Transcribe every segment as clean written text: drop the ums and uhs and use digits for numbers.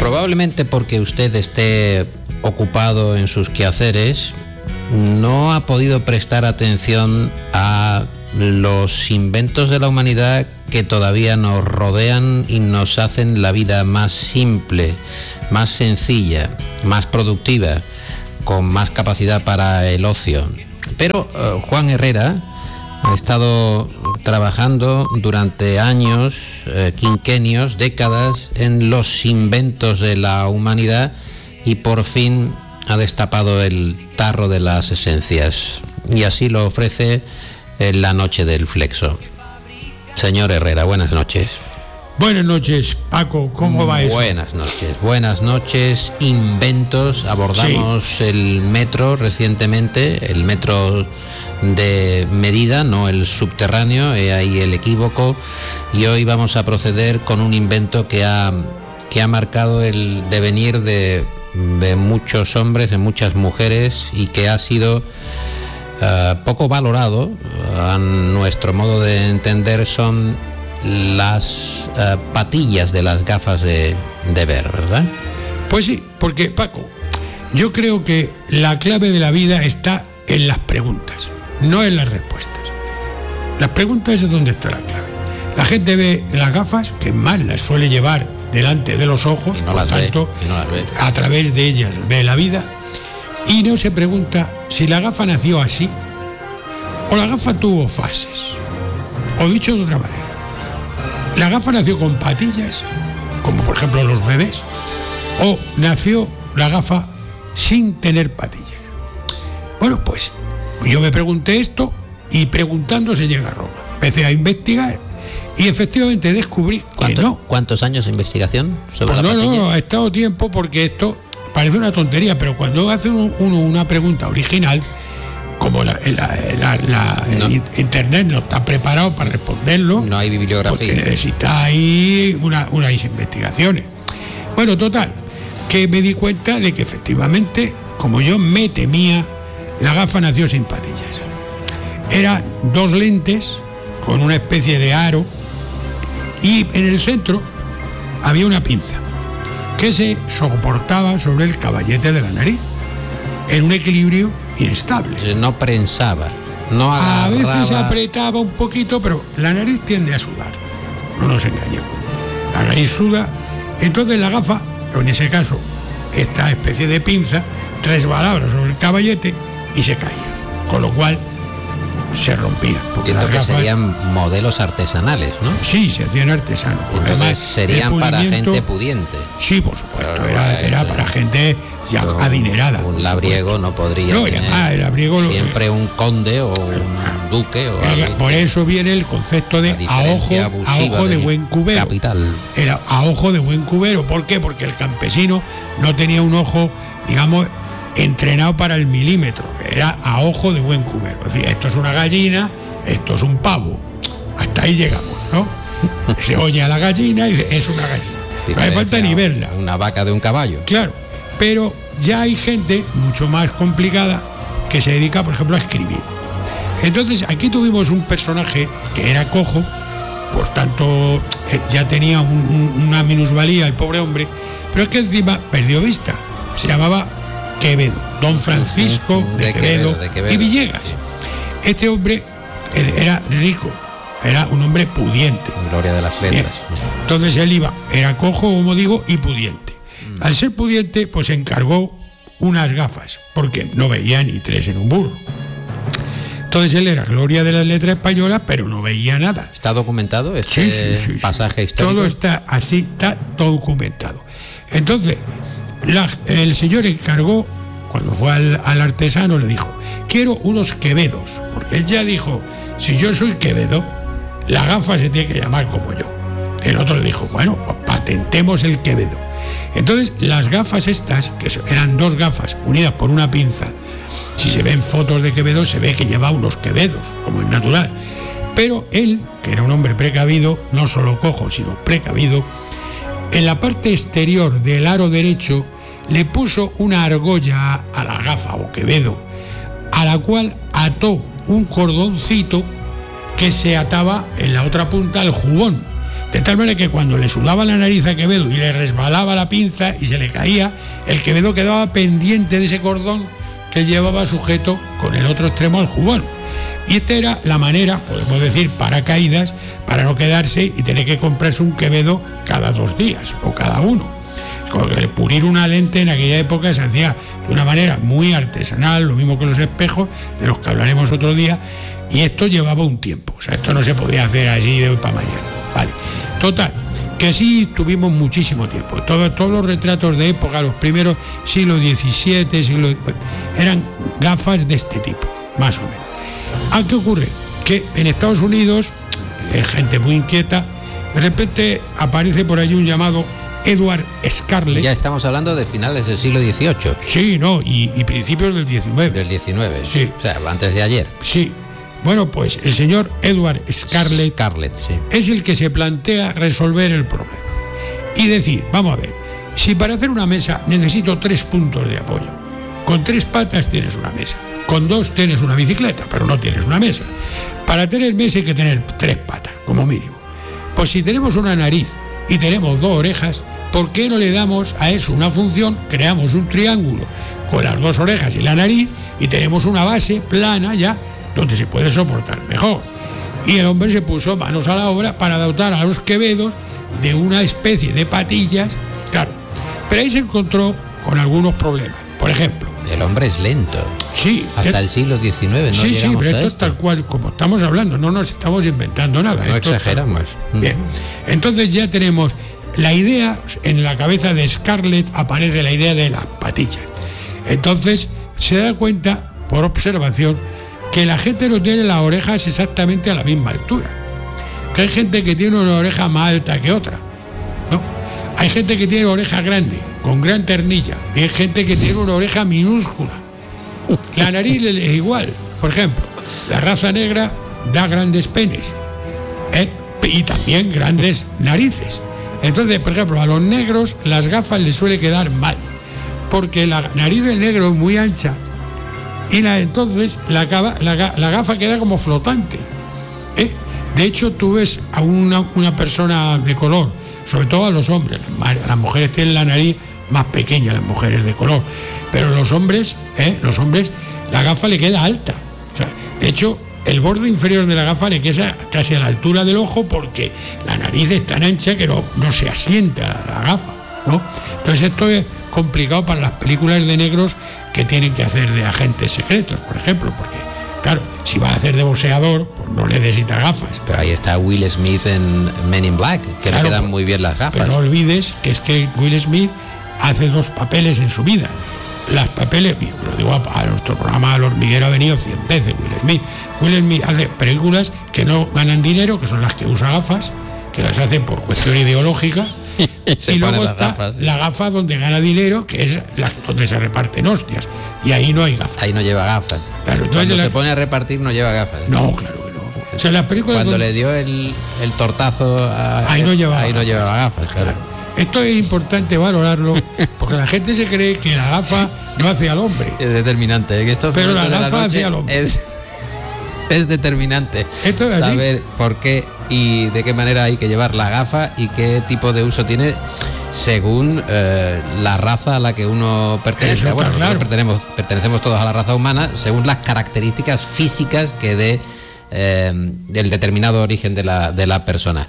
Probablemente porque usted esté ocupado en sus quehaceres, no ha podido prestar atención a los inventos de la humanidad que todavía nos rodean y nos hacen la vida más simple, más sencilla, más productiva, con más capacidad para el ocio. Pero Juan Herrera ha estado trabajando durante años, quinquenios, décadas en los inventos de la humanidad y por fin ha destapado el tarro de las esencias y así lo ofrece en la noche del Flexo. Señor Herrera, buenas noches. Buenas noches, Paco, ¿cómo va eso? Buenas noches, inventos. Abordamos el metro recientemente, el metro de medida, no el subterráneo, ahí el equívoco, y hoy vamos a proceder con un invento que ha marcado el devenir de muchos hombres, de muchas mujeres, y que ha sido poco valorado, a nuestro modo de entender. Son las patillas de las gafas de ver, ¿verdad? Pues sí, porque, Paco, yo creo que la clave de la vida está en las preguntas, no en las respuestas. Las preguntas es donde está la clave. La gente ve las gafas, que mal las suele llevar delante de los ojos, por tanto, a través de ellas ve la vida, y no se pregunta si la gafa nació así o la gafa tuvo fases. O dicho de otra manera, la gafa nació con patillas, como por ejemplo los bebés, o nació la gafa sin tener patillas. Bueno, pues yo me pregunté esto y preguntando se llega a Roma. Empecé a investigar y efectivamente descubrí que no. ¿Cuántos años de investigación sobre la patilla? No, ha estado tiempo, porque esto parece una tontería, pero cuando hace uno una pregunta original, como Internet no está preparado para responderlo, no hay bibliografía, porque necesita ahí unas investigaciones. Bueno, total, que me di cuenta de que efectivamente, como yo me temía, la gafa nació sin patillas. Eran dos lentes con una especie de aro, y en el centro había una pinza que se soportaba sobre el caballete de la nariz en un equilibrio inestable. No prensaba, no agarraba. A veces apretaba un poquito, pero la nariz tiende a sudar, no nos engañemos. La nariz suda, entonces la gafa, en ese caso, esta especie de pinza, resbalaba sobre el caballete y se caía, con lo cual se rompía. Entiendo que serían modelos artesanales, ¿no? Sí, se hacían artesanos. Entonces además, serían para gente pudiente. Sí, por supuesto, era para gente ya adinerada. Un labriego no podría tener el labriego siempre un conde o un duque o por eso viene el concepto de a ojo de buen cubero. Capital. Era a ojo de buen cubero. ¿Por qué? Porque el campesino no tenía un ojo, digamos, entrenado para el milímetro, era a ojo de buen cubero. Es decir, esto es una gallina, esto es un pavo. Hasta ahí llegamos, ¿no? Se oye a la gallina y es una gallina. No hace falta ni verla. Una vaca de un caballo. Claro, pero ya hay gente mucho más complicada que se dedica, por ejemplo, a escribir. Entonces, aquí tuvimos un personaje que era cojo, por tanto, ya tenía una minusvalía el pobre hombre, pero es que encima perdió vista. Se llamaba Quevedo, don Francisco de Quevedo y Villegas. Este hombre era rico, era un hombre pudiente. Gloria de las letras. Bien. Entonces él era cojo, como digo, y pudiente. Al ser pudiente, pues encargó unas gafas, porque no veía ni tres en un burro. Entonces él era gloria de las letras españolas, pero no veía nada. ¿Está documentado este pasaje histórico? Todo está así, está todo documentado. Entonces, el señor encargó, cuando fue al artesano, le dijo: quiero unos Quevedos, porque él ya dijo: si yo soy Quevedo, la gafa se tiene que llamar como yo. El otro le dijo: bueno, pues patentemos el Quevedo. Entonces las gafas estas, que eran dos gafas unidas por una pinza, si se ven fotos de Quevedo se ve que lleva unos Quevedos, como es natural. Pero él, que era un hombre precavido, no solo cojo, sino precavido, en la parte exterior del aro derecho le puso una argolla a la gafa o Quevedo, a la cual ató un cordoncito que se ataba en la otra punta al jubón, De tal manera que cuando le sudaba la nariz a Quevedo y le resbalaba la pinza y se le caía, el Quevedo quedaba pendiente de ese cordón que llevaba sujeto con el otro extremo al jubón. Y esta era la manera, podemos decir, paracaídas, para no quedarse y tener que comprarse un Quevedo cada 2 días o cada uno. Pulir una lente en aquella época se hacía de una manera muy artesanal, lo mismo que los espejos, de los que hablaremos otro día, y esto llevaba un tiempo. O sea, esto no se podía hacer así de hoy para mañana. Vale. Total, que sí tuvimos muchísimo tiempo. Todos los retratos de época, los primeros siglo XVII, eran gafas de este tipo, más o menos. ¿Qué ocurre? Que en Estados Unidos, gente muy inquieta, de repente aparece por allí un llamado Edward Scarlett. Ya estamos hablando de finales del siglo XVIII. Sí, no, y principios del XIX. Del XIX, sí. O sea, antes de ayer. Sí. Bueno, pues el señor Edward Scarlett sí. Es el que se plantea resolver el problema. Y decir, vamos a ver, si para hacer una mesa necesito 3 puntos de apoyo, con 3 patas tienes una mesa, con 2 tienes una bicicleta, pero no tienes una mesa. Para tener mesa hay que tener 3 patas, como mínimo. Pues si tenemos una nariz y tenemos 2 orejas, ¿por qué no le damos a eso una función? Creamos un triángulo con las 2 orejas y la nariz y tenemos una base plana ya, donde se puede soportar mejor. Y el hombre se puso manos a la obra para dotar a los Quevedos de una especie de patillas, claro. Pero ahí se encontró con algunos problemas. Por ejemplo, el hombre es lento. Sí. Hasta el siglo XIX no sí, llegamos pero a esto es tal cual como estamos hablando, no nos estamos inventando nada. No exageramos. Bien, entonces ya tenemos la idea, en la cabeza de Scarlett aparece la idea de las patillas. Entonces se da cuenta, por observación, que la gente no tiene las orejas exactamente a la misma altura. Que hay gente que tiene una oreja más alta que otra, ¿no? Hay gente que tiene oreja grande, con gran ternilla, y hay gente que tiene una oreja minúscula. La nariz es igual. Por ejemplo, la raza negra da grandes penes, y también grandes narices. Entonces, por ejemplo, a los negros las gafas les suele quedar mal, porque la nariz del negro es muy ancha y entonces la gafa queda como flotante. De hecho, tú ves a una persona de color, sobre todo a los hombres, las mujeres tienen la nariz más pequeña, las mujeres de color, pero los hombres, la gafa le queda alta. O sea, de hecho, el borde inferior de la gafa le queda casi a la altura del ojo, porque la nariz es tan ancha que no se asienta la gafa, ¿no? Entonces esto es complicado para las películas de negros que tienen que hacer de agentes secretos, por ejemplo, porque claro, si va a hacer de boxeador, pues no necesita gafas. Pero ahí está Will Smith en Men in Black, que claro, le quedan muy bien las gafas. Pero no olvides que es que Will Smith hace 2 papeles en su vida. Las papeles, lo digo a nuestro programa El Hormiguero, ha venido 100 veces Will Smith. Will Smith hace películas que no ganan dinero, que son las que usa gafas, que las hace por cuestión ideológica. Y luego está la gafa donde gana dinero, que es donde se reparten hostias. Y ahí no hay gafas. Ahí no lleva gafas. Claro, cuando se pone a repartir no lleva gafas. No, claro que no. O sea, las películas cuando le dio el tortazo ahí no llevaba gafas. Claro. Esto es importante valorarlo, porque la gente se cree que la gafa no hace al hombre. Es determinante. Pero la gafa hace al hombre. Es determinante ¿Esto es saber así? por qué y de qué manera hay que llevar la gafa y qué tipo de uso tiene según la raza a la que uno pertenece. Eso, bueno, claro. pertenecemos todos a la raza humana según las características físicas que dé el determinado origen de la persona.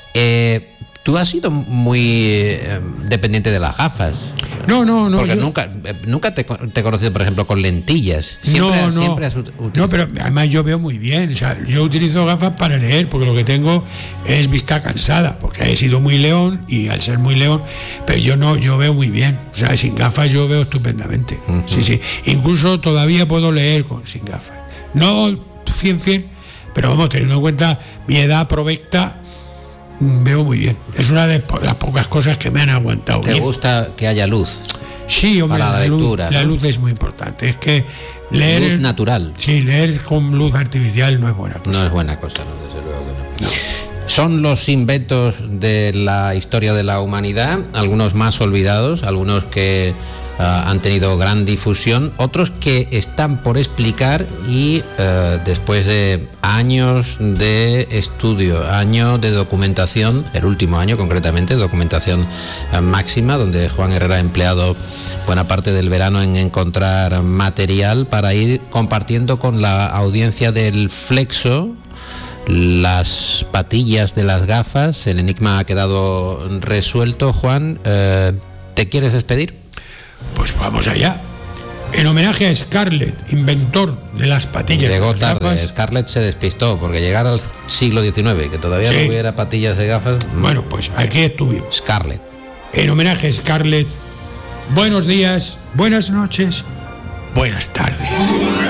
Tú has sido muy dependiente de las gafas. No. Porque nunca te he conocido, por ejemplo, con lentillas. Siempre has utilizado. No, pero además yo veo muy bien. O sea, yo utilizo gafas para leer, porque lo que tengo es vista cansada, porque he sido muy león y al ser muy león, pero yo veo muy bien. O sea, sin gafas yo veo estupendamente. Uh-huh. Sí. Incluso todavía puedo leer sin gafas. No 100%, pero vamos, teniendo en cuenta mi edad provecta, veo muy bien. Es una de las pocas cosas que me han aguantado. ¿Te gusta que haya luz? Sí, hombre, para la lectura, luz, ¿no? La luz es muy importante. Es que leer... Luz natural. Sí, leer con luz artificial no es buena cosa. No es buena cosa, no, desde luego que no. Son los inventos de la historia de la humanidad, algunos más olvidados, algunos que han tenido gran difusión, otros que están por explicar y después de años de estudio, años de documentación, el último año concretamente, documentación máxima, donde Juan Herrera ha empleado buena parte del verano en encontrar material para ir compartiendo con la audiencia del Flexo las patillas de las gafas. El enigma ha quedado resuelto. Juan, ¿te quieres despedir? Pues vamos allá. En homenaje a Scarlett, inventor de las patillas. Llegó de las tarde, gafas. Scarlett se despistó, porque llegar al siglo XIX, que todavía no hubiera patillas de gafas. Bueno, pues aquí estuvimos. Scarlett. En homenaje a Scarlett, buenos días, buenas noches, buenas tardes.